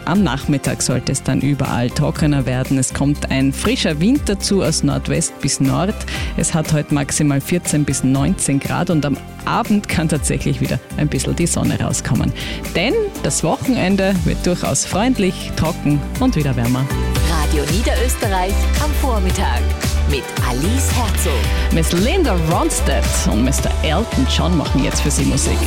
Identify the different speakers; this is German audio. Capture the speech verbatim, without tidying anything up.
Speaker 1: Am Nachmittag sollte es dann überall trockener werden. Es kommt ein frischer Wind dazu aus Nordwest bis Nord. Es hat heute maximal vierzehn bis neunzehn Grad und am Abend kann tatsächlich wieder ein bisschen die Sonne rauskommen. Denn das Wochenende wird durchaus freundlich, trocken und wieder wärmer.
Speaker 2: Radio Niederösterreich am Vormittag mit Alice Herzog.
Speaker 1: Miss Linda Ronstadt und Mister Elton John machen jetzt für Sie Musik.